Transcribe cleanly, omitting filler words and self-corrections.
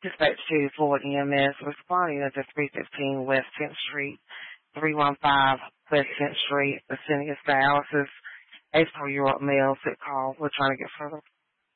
Dispatch to Ford EMS responding at the 315 West 10th Street, 315 West 10th Street, vicinity of dialysis. 84-year-old male sick call. We're trying to get further